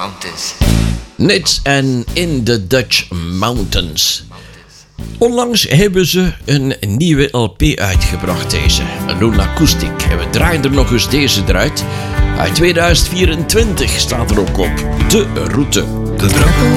Mountains. Nits en in the Dutch Mountains. Onlangs hebben ze een nieuwe LP uitgebracht, deze. Een Acoustic. En we draaien er nog eens deze eruit. Uit 2024 staat er ook op. De Route. De Droppel